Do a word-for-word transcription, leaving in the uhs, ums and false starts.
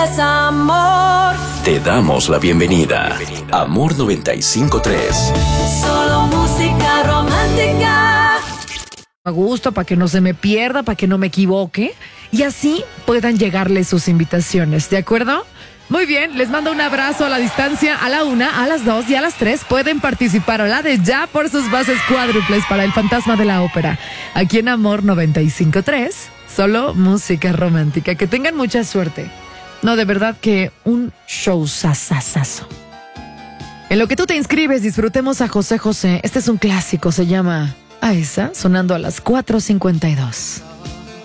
Es amor. Te damos la bienvenida. Amor noventa y cinco punto tres. Solo música romántica. A gusto, para que no se me pierda, para que no me equivoque. Y así puedan llegarles sus invitaciones, ¿de acuerdo? Muy bien, les mando un abrazo a la distancia. A la una, a las dos y a las tres pueden participar a la de ya por sus bases cuádruples para el Fantasma de la Ópera. Aquí en Amor noventa y cinco punto tres, solo música romántica. Que tengan mucha suerte. No, de verdad que un show sasasazo. En lo que tú te inscribes, disfrutemos a José José. Este es un clásico, se llama A esa, sonando a las cuatro cincuenta y dos.